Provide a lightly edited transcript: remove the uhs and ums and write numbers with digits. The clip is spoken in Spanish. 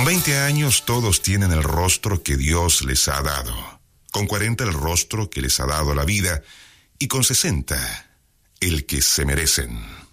20 años todos tienen el rostro que Dios les ha dado. Con 40 el rostro que les ha dado la vida. Y con 60 el que se merecen.